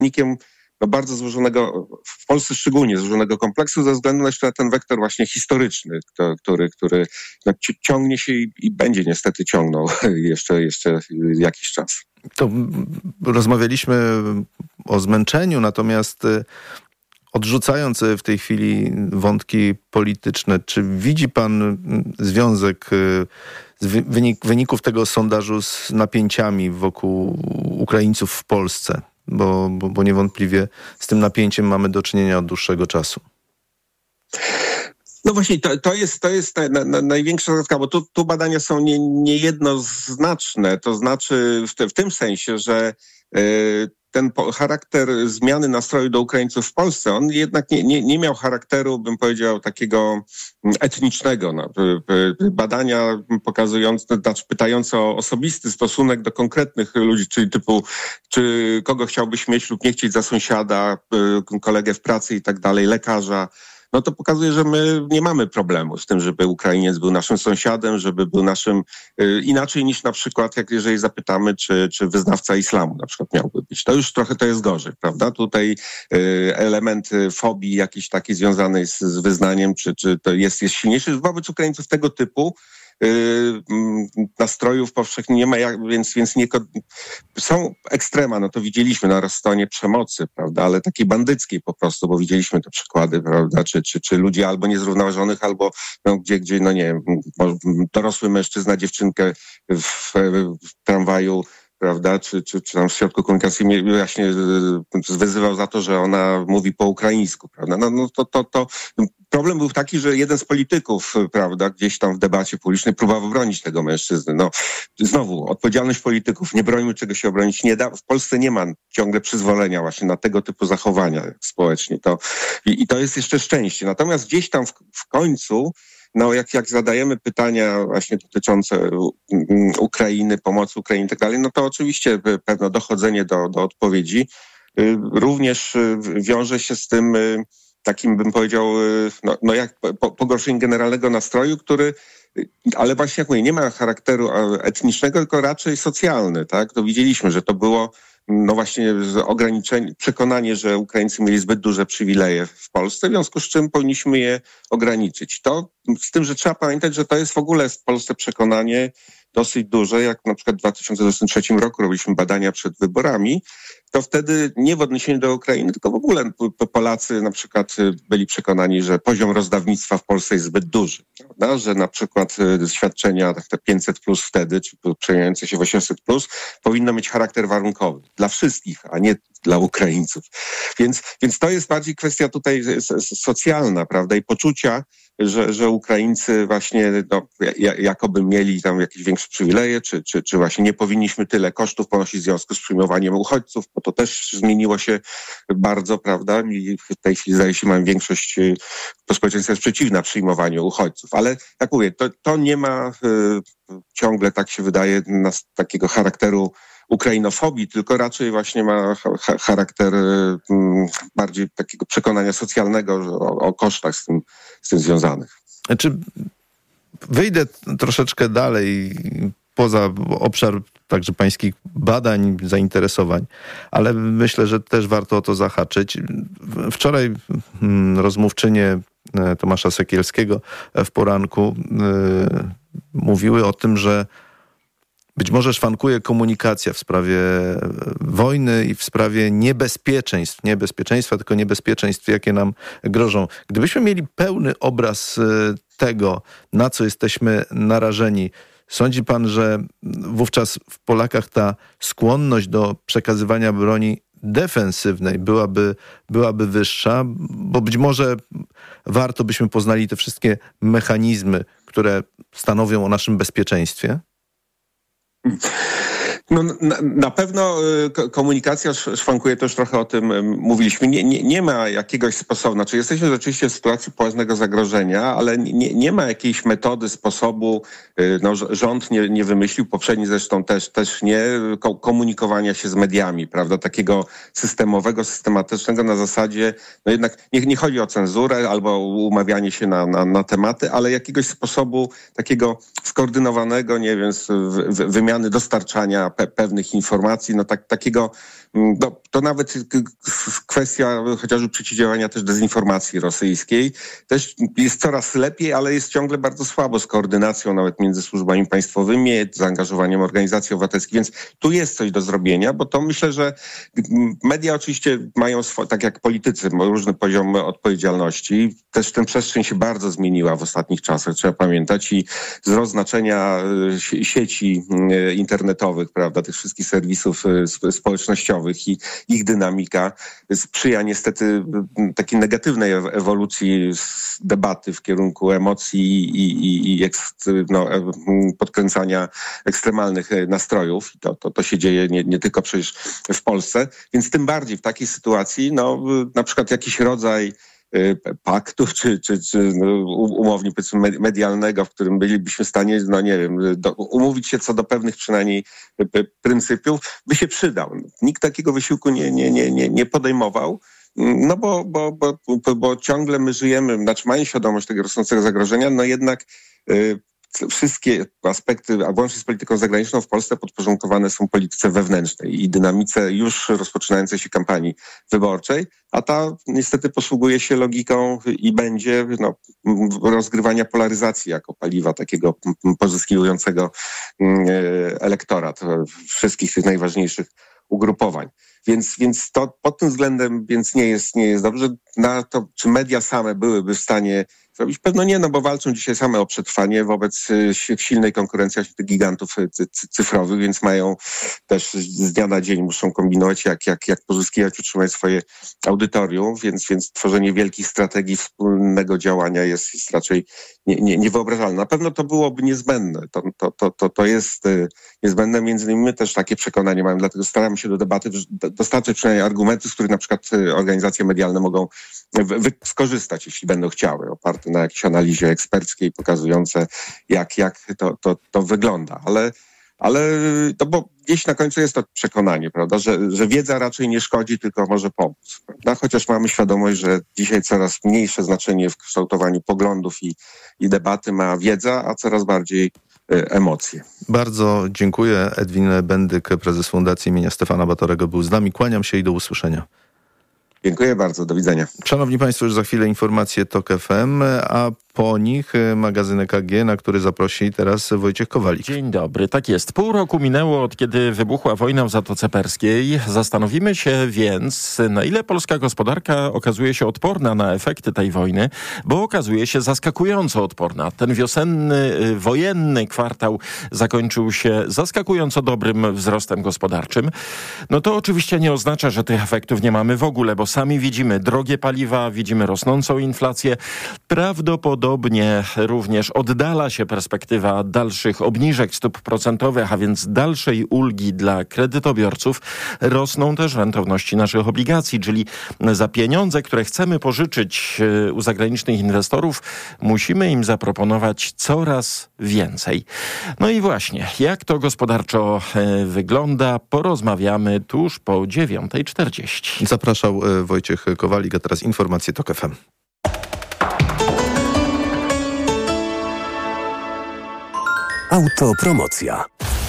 wynikiem bardzo złożonego, w Polsce szczególnie złożonego kompleksu, ze względu jeszcze na ten wektor właśnie historyczny, który ciągnie się i będzie niestety ciągnął jeszcze jakiś czas. To rozmawialiśmy o zmęczeniu, natomiast odrzucając w tej chwili wątki polityczne, czy widzi pan związek wyników tego sondażu z napięciami wokół Ukraińców w Polsce? Bo niewątpliwie z tym napięciem mamy do czynienia od dłuższego czasu. No właśnie, to jest największa zagadka, bo tu badania są niejednoznaczne. To znaczy w tym sensie, że ten charakter zmiany nastroju do Ukraińców w Polsce, on jednak nie miał charakteru, bym powiedział, takiego etnicznego. Badania pokazujące, pytające o osobisty stosunek do konkretnych ludzi, czyli typu, czy kogo chciałbyś mieć lub nie chcieć za sąsiada, kolegę w pracy i tak dalej, lekarza, no to pokazuje, że my nie mamy problemu z tym, żeby Ukrainiec był naszym sąsiadem, żeby był naszym inaczej niż na przykład, jeżeli zapytamy, czy wyznawca islamu na przykład miałby być. To już trochę to jest gorzej, prawda? Tutaj element fobii jakiejś takiej związanej z wyznaniem, czy to jest silniejszy. Wobec Ukraińców tego typu nastrojów powszechnie nie ma, więc są ekstrema, no to widzieliśmy na stronie przemocy, prawda, ale takiej bandyckiej po prostu, bo widzieliśmy te przykłady, prawda, czy ludzi albo niezrównoważonych, albo gdzie no nie wiem, dorosły mężczyzna dziewczynkę w tramwaju, prawda, czy tam w środku komunikacji właśnie wyzywał za to, że ona mówi po ukraińsku, prawda. No to problem był taki, że jeden z polityków, prawda, gdzieś tam w debacie publicznej próbował bronić tego mężczyzny. No znowu, odpowiedzialność polityków, nie brońmy czego się obronić nie da. W Polsce nie ma ciągle przyzwolenia właśnie na tego typu zachowania społecznie. I to jest jeszcze szczęście. Natomiast gdzieś tam w końcu, no jak zadajemy pytania właśnie dotyczące Ukrainy, pomocy Ukrainie i tak dalej, no to oczywiście pewne dochodzenie do odpowiedzi również wiąże się z tym takim, bym powiedział, no jak pogorszenie generalnego nastroju, który, ale właśnie jak mówię, nie ma charakteru etnicznego, tylko raczej socjalny, tak? To widzieliśmy, że to było no właśnie przekonanie, że Ukraińcy mieli zbyt duże przywileje w Polsce, w związku z czym powinniśmy je ograniczyć. To z tym, że trzeba pamiętać, że to jest w ogóle w Polsce przekonanie dosyć duże, jak na przykład w 2023 roku robiliśmy badania przed wyborami, to wtedy nie w odniesieniu do Ukrainy, tylko w ogóle Polacy na przykład byli przekonani, że poziom rozdawnictwa w Polsce jest zbyt duży, prawda? Że na przykład świadczenia te 500 plus wtedy, czy przemieniające się w 800 plus, powinno mieć charakter warunkowy dla wszystkich, a nie dla Ukraińców. Więc to jest bardziej kwestia tutaj socjalna, prawda? I poczucia, że Ukraińcy właśnie jakoby mieli tam jakieś większe przywileje, czy właśnie nie powinniśmy tyle kosztów ponosić w związku z przyjmowaniem uchodźców, bo to też zmieniło się bardzo, prawda? I w tej chwili zdaje się, mamy większość społeczeństwa jest przeciwna przyjmowaniu uchodźców. Ale tak mówię, to nie ma ciągle, tak się wydaje, takiego charakteru ukrainofobii, tylko raczej właśnie ma charakter bardziej takiego przekonania socjalnego o kosztach z tym związanych. Czy wyjdę troszeczkę dalej poza obszar także pańskich badań, zainteresowań, ale myślę, że też warto o to zahaczyć. Wczoraj rozmówczynie Tomasza Sekielskiego w poranku mówiły o tym, że być może szwankuje komunikacja w sprawie wojny i w sprawie niebezpieczeństwa, tylko niebezpieczeństw, jakie nam grożą. Gdybyśmy mieli pełny obraz tego, na co jesteśmy narażeni, sądzi pan, że wówczas w Polakach ta skłonność do przekazywania broni defensywnej byłaby wyższa, bo być może warto byśmy poznali te wszystkie mechanizmy, które stanowią o naszym bezpieczeństwie? No, na pewno komunikacja szwankuje, też trochę o tym mówiliśmy. Nie ma jakiegoś sposobu, znaczy jesteśmy rzeczywiście w sytuacji poważnego zagrożenia, ale nie ma jakiejś metody, sposobu, no, rząd nie wymyślił, poprzedni zresztą też nie, komunikowania się z mediami, prawda, takiego systemowego, systematycznego na zasadzie, no jednak nie chodzi o cenzurę albo umawianie się na tematy, ale jakiegoś sposobu takiego skoordynowanego, nie wiem, wymiany, dostarczania pewnych informacji, takiego, to nawet kwestia chociażby przeciwdziałania też dezinformacji rosyjskiej. Też jest coraz lepiej, ale jest ciągle bardzo słabo z koordynacją nawet między służbami państwowymi, zaangażowaniem organizacji obywatelskich, więc tu jest coś do zrobienia, bo to myślę, że media oczywiście mają, tak jak politycy, różne poziomy odpowiedzialności. Też ten przestrzeń się bardzo zmieniła w ostatnich czasach, trzeba pamiętać, i wzrost znaczenia sieci internetowych, prawda, tych wszystkich serwisów społecznościowych i ich dynamika sprzyja niestety takiej negatywnej ewolucji debaty w kierunku emocji i podkręcania ekstremalnych nastrojów. To się dzieje nie tylko przecież w Polsce, więc tym bardziej w takiej sytuacji, na przykład jakiś rodzaj paktu, czy umownie powiedzmy medialnego, w którym bylibyśmy w stanie, umówić się co do pewnych przynajmniej pryncypiów, by się przydał. Nikt takiego wysiłku nie podejmował, bo ciągle my żyjemy, mając świadomość tego rosnącego zagrożenia, jednak wszystkie aspekty, a włącznie z polityką zagraniczną w Polsce podporządkowane są polityce wewnętrznej i dynamice już rozpoczynającej się kampanii wyborczej, a ta niestety posługuje się logiką i będzie rozgrywania polaryzacji jako paliwa takiego pozyskiwującego elektorat wszystkich tych najważniejszych ugrupowań. Więc to pod tym względem nie jest dobrze. Na to, czy media same byłyby w stanie zrobić? Pewno nie, bo walczą dzisiaj same o przetrwanie wobec silnej konkurencji tych gigantów cyfrowych, więc mają też z dnia na dzień muszą kombinować, jak pozyskiwać, utrzymać swoje audytorium, więc tworzenie wielkich strategii wspólnego działania jest raczej niewyobrażalne. Na pewno to byłoby niezbędne. To jest niezbędne, między innymi my też takie przekonanie mamy, dlatego staramy się do debaty dostarczyć przynajmniej argumenty, z których na przykład organizacje medialne mogą skorzystać, jeśli będą chciały, oparte na jakiejś analizie eksperckiej pokazujące, jak to wygląda. Ale bo gdzieś na końcu jest to przekonanie, prawda, że wiedza raczej nie szkodzi, tylko może pomóc. Prawda? Chociaż mamy świadomość, że dzisiaj coraz mniejsze znaczenie w kształtowaniu poglądów i debaty ma wiedza, a coraz bardziej emocje. Bardzo dziękuję. Edwin Bendyk, prezes Fundacji imienia Stefana Batorego, był z nami. Kłaniam się i do usłyszenia. Dziękuję bardzo, do widzenia. Szanowni Państwo, już za chwilę informacje TOK FM, a po nich magazyn EKG, na który zaprosi teraz Wojciech Kowalik. Dzień dobry, tak jest. Pół roku minęło, od kiedy wybuchła wojna w Zatoce Perskiej. Zastanowimy się więc, na ile polska gospodarka okazuje się odporna na efekty tej wojny, bo okazuje się zaskakująco odporna. Ten wiosenny, wojenny kwartał zakończył się zaskakująco dobrym wzrostem gospodarczym. To oczywiście nie oznacza, że tych efektów nie mamy w ogóle, bo sami widzimy drogie paliwa, widzimy rosnącą inflację. Prawdopodobnie również oddala się perspektywa dalszych obniżek stóp procentowych, a więc dalszej ulgi dla kredytobiorców. Rosną też rentowności naszych obligacji, czyli za pieniądze, które chcemy pożyczyć u zagranicznych inwestorów, musimy im zaproponować coraz więcej. I właśnie, jak to gospodarczo wygląda, porozmawiamy tuż po 9:40. Zapraszał Wojciech Kowalik, a teraz informacje TOK FM. Autopromocja.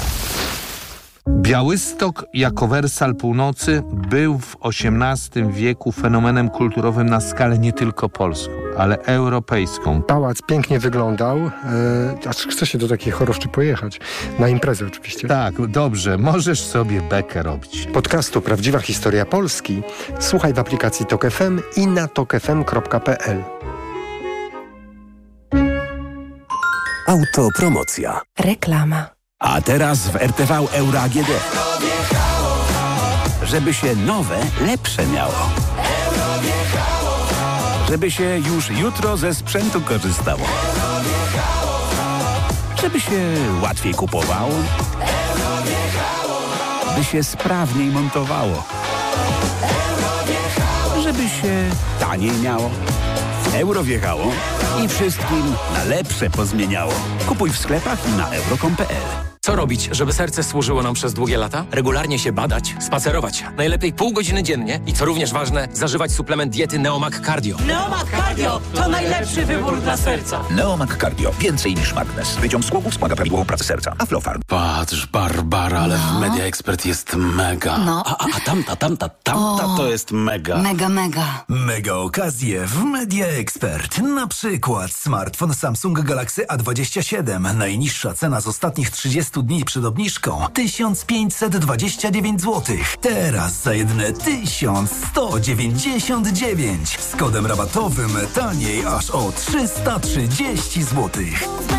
Białystok jako wersal północy był w XVIII wieku fenomenem kulturowym na skalę nie tylko polską, ale europejską. Pałac pięknie wyglądał, aż chce się do takiej choroszczy pojechać. Na imprezę oczywiście. Tak, dobrze, możesz sobie bekę robić. Podcastu Prawdziwa Historia Polski słuchaj w aplikacji TOK FM i na tokfm.pl. Autopromocja. Reklama. A teraz w RTV Euro AGD. Żeby się nowe, lepsze miało. Żeby się już jutro ze sprzętu korzystało. Żeby się łatwiej kupowało. By się sprawniej montowało. Żeby się taniej miało. Euro wjechało i wszystkim na lepsze pozmieniało. Kupuj w sklepach i na euro.com.pl. Co robić, żeby serce służyło nam przez długie lata? Regularnie się badać, spacerować. Najlepiej pół godziny dziennie i co również ważne, zażywać suplement diety Neomag Cardio. Neomag Cardio to najlepszy wybór dla serca. Neomag Cardio. Więcej niż magnes. Wyciąg z głowy wspomaga prawidłową pracę serca. Aflofarm. Patrz, Barbara, ale w Media Expert jest mega. No. A tamta to jest mega. Mega. Mega okazje w Media Expert. Na przykład smartfon Samsung Galaxy A27. Najniższa cena z ostatnich 30 dni przed obniżką 1529 zł. Teraz za jedyne 1199. Z kodem rabatowym taniej aż o 330 zł.